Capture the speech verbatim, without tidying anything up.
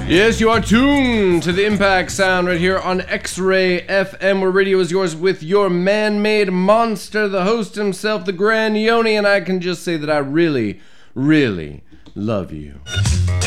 Yes, you are tuned to the Impact Sound right here on X-Ray F M, where radio is yours with your man-made monster, the host himself, the Grand Yoni, and I can just say that I really, really love you.